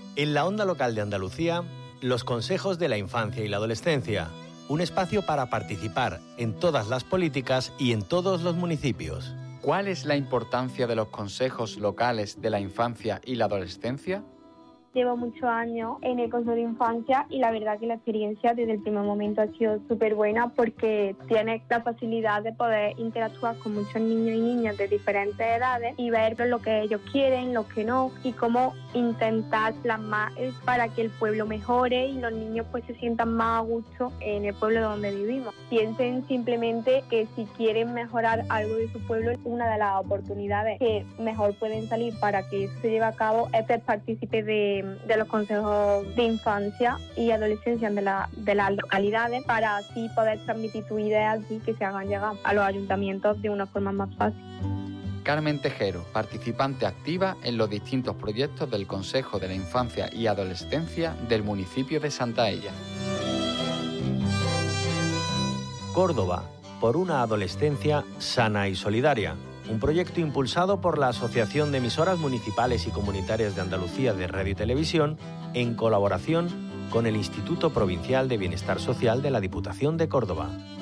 En la onda local de Andalucía, los consejos de la infancia y la adolescencia, un espacio para participar en todas las políticas y en todos los municipios. ¿Cuál es la importancia de los consejos locales de la infancia y la adolescencia? Llevo muchos años en el Consejo de Infancia y la verdad que la experiencia desde el primer momento ha sido súper buena porque tienes la facilidad de poder interactuar con muchos niños y niñas de diferentes edades y ver lo que ellos quieren, lo que no y cómo intentar plasmar para que el pueblo mejore y los niños pues se sientan más a gusto en el pueblo donde vivimos. Piensen simplemente que si quieren mejorar algo de su pueblo, una de las oportunidades que mejor pueden salir para que eso se lleve a cabo es ser partícipe de los consejos de infancia y adolescencia de las localidades para así poder transmitir tus ideas y que se hagan llegar a los ayuntamientos de una forma más fácil. Carmen Tejero, participante activa en los distintos proyectos del Consejo de la Infancia y Adolescencia del municipio de Santaella. Córdoba, por una adolescencia sana y solidaria. Un proyecto impulsado por la Asociación de Emisoras Municipales y Comunitarias de Andalucía de Radio y Televisión en colaboración con el Instituto Provincial de Bienestar Social de la Diputación de Córdoba.